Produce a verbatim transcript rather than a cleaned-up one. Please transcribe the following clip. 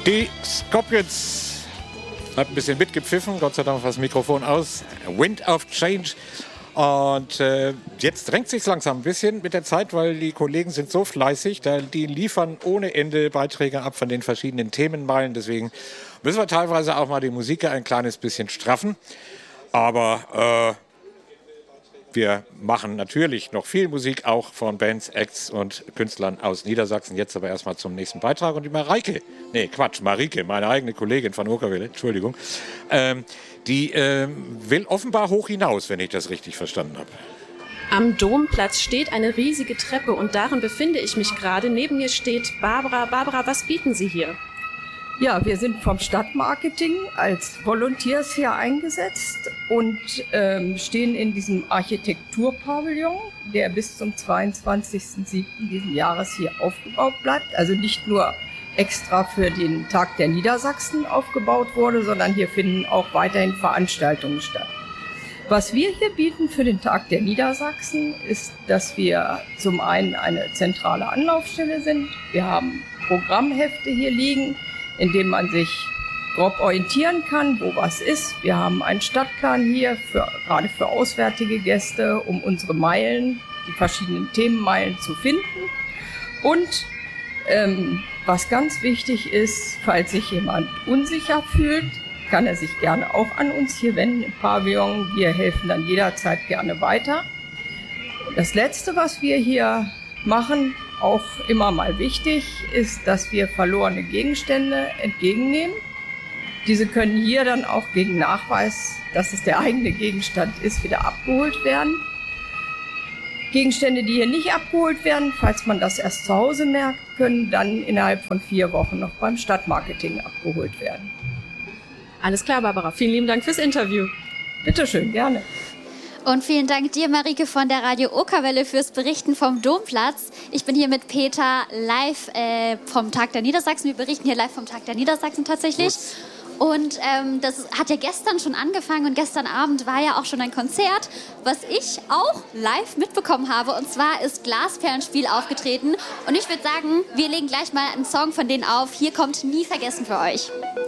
Die Scorpions hat ein bisschen mitgepfiffen, Gott sei Dank war das Mikrofon aus. Wind of Change. Und äh, jetzt drängt sich langsam ein bisschen mit der Zeit, weil die Kollegen sind so fleißig, da die liefern ohne Ende Beiträge ab von den verschiedenen Themenmeilen. Deswegen müssen wir teilweise auch mal die Musiker ein kleines bisschen straffen. Aber äh, wir machen natürlich noch viel Musik, auch von Bands, Acts und Künstlern aus Niedersachsen. Jetzt aber erstmal zum nächsten Beitrag. Und die Mareike, nee, Quatsch, Marike, meine eigene Kollegin von Okerwelle, Entschuldigung, ähm, die ähm, will offenbar hoch hinaus, wenn ich das richtig verstanden habe. Am Domplatz steht eine riesige Treppe und darin befinde ich mich gerade. Neben mir steht Barbara. Barbara, was bieten Sie hier? Ja, wir sind vom Stadtmarketing als Volunteers hier eingesetzt und ähm, stehen in diesem Architekturpavillon, der bis zum zweiundzwanzigsten siebten diesen Jahres hier aufgebaut bleibt. Also nicht nur extra für den Tag der Niedersachsen aufgebaut wurde, sondern hier finden auch weiterhin Veranstaltungen statt. Was wir hier bieten für den Tag der Niedersachsen ist, dass wir zum einen eine zentrale Anlaufstelle sind. Wir haben Programmhefte hier liegen, in dem man sich grob orientieren kann, wo was ist. Wir haben einen Stadtplan hier, für, gerade für auswärtige Gäste, um unsere Meilen, die verschiedenen Themenmeilen zu finden. Und ähm, was ganz wichtig ist, falls sich jemand unsicher fühlt, kann er sich gerne auch an uns hier wenden im Pavillon. Wir helfen dann jederzeit gerne weiter. Und das Letzte, was wir hier machen, auch immer mal wichtig, ist, dass wir verlorene Gegenstände entgegennehmen. Diese können hier dann auch gegen Nachweis, dass es der eigene Gegenstand ist, wieder abgeholt werden. Gegenstände, die hier nicht abgeholt werden, falls man das erst zu Hause merkt, können dann innerhalb von vier Wochen noch beim Stadtmarketing abgeholt werden. Alles klar, Barbara. Vielen lieben Dank fürs Interview. Bitte schön, gerne. Und vielen Dank dir, Marike von der Radio Okerwelle, fürs Berichten vom Domplatz. Ich bin hier mit Peter live äh, vom Tag der Niedersachsen. Wir berichten hier live vom Tag der Niedersachsen tatsächlich. Und ähm, das hat ja gestern schon angefangen und gestern Abend war ja auch schon ein Konzert, was ich auch live mitbekommen habe. Und zwar ist Glasperlenspiel aufgetreten. Und ich würde sagen, wir legen gleich mal einen Song von denen auf. Hier kommt Nie vergessen für euch.